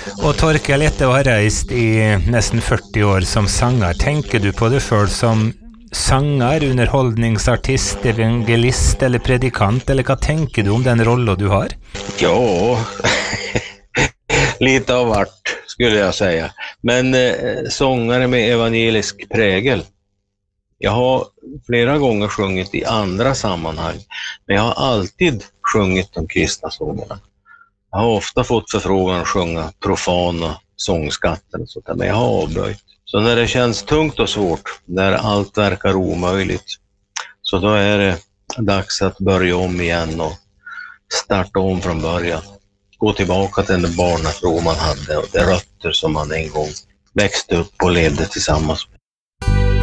Och Torkel, etter å ha reist i nesten 40 år som sanger, tenker du på det selv som sanger, underholdningsartist, evangelist eller predikant, eller vad tänker du om den rollen du har? Ja, lite av vart skulle jag säga. Men sångare med evangelisk prägel. Jag har flera gånger sjungit i andra sammanhang, men jag har alltid sjungit de kristna sångerna. Jag har ofta fått förfrågan att sjunga profana sångskatter och sånt där, men jag har avböjt. Så när det känns tungt och svårt, när allt verkar omöjligt, så då är det dags att börja om igen och starta om från början. Gå tillbaka till den barnatro man hade och de rötter som man en gång växte upp och levde tillsammans med.